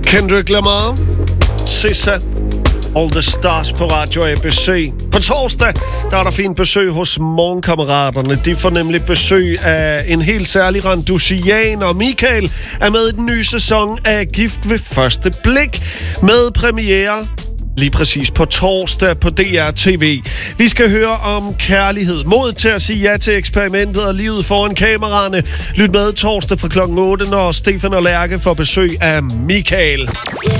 Kendrick Lamar, SZA, All the Stars på Radio ABC. På torsdag, der er der fint besøg hos Morgenkammeraterne. De får nemlig besøg af en helt særlig Randusian, og Michael er med i den nye sæson af Gift ved første blik. Med premiere lige præcis på torsdag på DR TV. Vi skal høre om kærlighed, mod til at sige ja til eksperimentet og livet foran kameraerne. Lyt med torsdag fra klokken 8, når Stefan og Lærke får besøg af Michael.